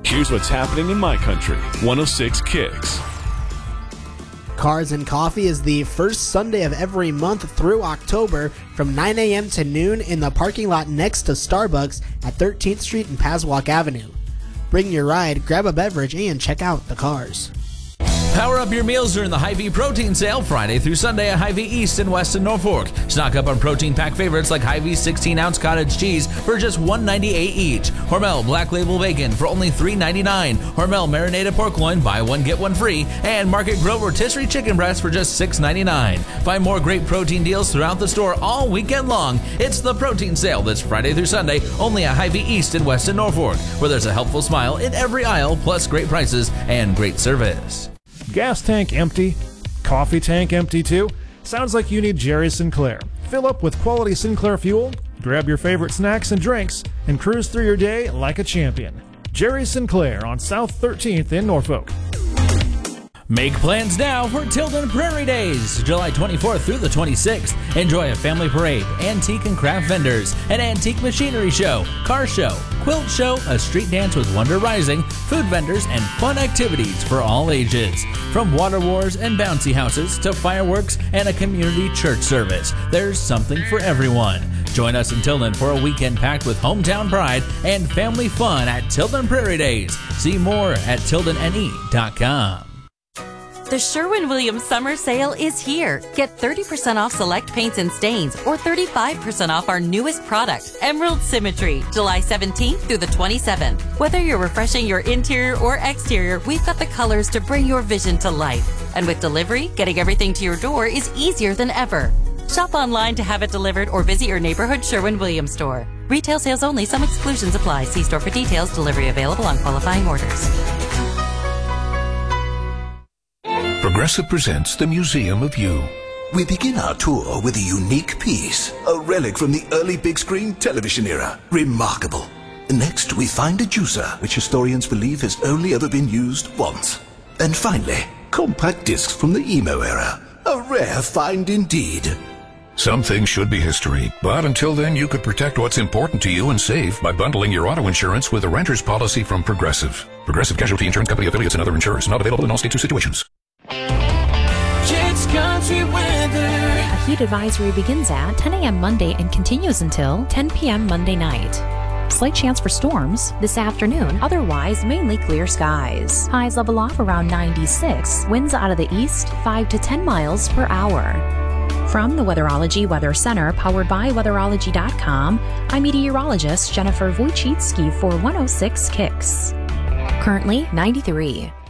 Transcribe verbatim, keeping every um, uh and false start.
Here's what's happening in my country. one oh six Kicks. Cars and Coffee is the first Sunday of every month through October from nine a.m. to noon in the parking lot next to Starbucks at thirteenth Street and Paswalk Avenue. Bring your ride, grab a beverage, and check out the cars. Power up your meals during the Hy-Vee protein sale Friday through Sunday at Hy-Vee East and West in Norfolk. Stock up on protein pack favorites like Hy-Vee sixteen ounce cottage cheese for just one ninety-eight each. Hormel Black Label Bacon for only three ninety-nine. Hormel Marinated Pork Loin, buy one get one free. And Market Grill Rotisserie Chicken Breast for just six ninety-nine. Find more great protein deals throughout the store all weekend long. It's the protein sale this Friday through Sunday only at Hy-Vee East and West in Norfolk, where there's a helpful smile in every aisle, plus great prices and great service. Gas tank empty? Coffee tank empty too? Sounds like you need Jerry Sinclair. Fill up with quality Sinclair fuel, grab your favorite snacks and drinks, and cruise through your day like a champion. Jerry Sinclair on South thirteenth in Norfolk. Make plans now for Tilden Prairie Days, July twenty-fourth through the twenty-sixth. Enjoy a family parade, antique and craft vendors, an antique machinery show, car show, quilt show, a street dance with Wonder Rising, food vendors, and fun activities for all ages. From water wars and bouncy houses to fireworks and a community church service, there's something for everyone. Join us in Tilden for a weekend packed with hometown pride and family fun at Tilden Prairie Days. See more at tilden n e dot com. The Sherwin-Williams Summer Sale is here. Get thirty percent off select paints and stains or thirty-five percent off our newest product, Emerald Symmetry, July seventeenth through the twenty-seventh. Whether you're refreshing your interior or exterior, we've got the colors to bring your vision to life. And with delivery, getting everything to your door is easier than ever. Shop online to have it delivered or visit your neighborhood Sherwin-Williams store. Retail sales only. Some exclusions apply. See store for details. Delivery available on qualifying orders. Progressive presents the Museum of You. We begin our tour with a unique piece, a relic from the early big screen television era. Remarkable. Next, we find a juicer, which historians believe has only ever been used once. And finally, compact discs from the emo era. A rare find indeed. Some things should be history, but until then you could protect what's important to you and save by bundling your auto insurance with a renter's policy from Progressive. Progressive Casualty Insurance Company affiliates and other insurers. Not available in all states or situations. It's country weather. A heat advisory begins at ten a.m. Monday and continues until ten p.m. Monday night. Slight chance for storms this afternoon, otherwise mainly clear skies. Highs level off around ninety-six, winds out of the east five to ten miles per hour. From the Weatherology Weather Center, powered by weatherology dot com, I'm meteorologist Jennifer Wojcicki for one oh six Kicks. Currently ninety-three.